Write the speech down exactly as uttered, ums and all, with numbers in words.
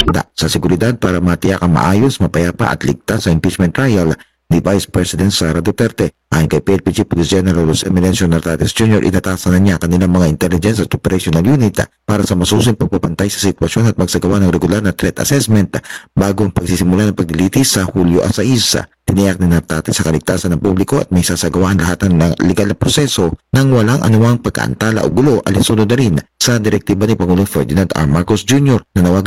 handa sa seguridad para matiyak ang maayos, mapayapa at ligtas sa impeachment trial ni Vice President Sara Duterte. Ayon kay P N P Chief Police General Jose Emencio Nartates Junior, inatasan na niya kanilang mga intelligence at operational unit para sa masusing pagpapantay sa sitwasyon at magsagawa ng regular na threat assessment bago ang pagsisimula ng paglilitis sa Hulyo sais. Tiniyak ni Nartates sa kaligtasan ng publiko at may sasagawaan lahat ng legal na proseso nang walang anumang pagkaantala o gulo, alinsunod na rin sa direktiba ni Pangulong Ferdinand R. Marcos Junior na nawagan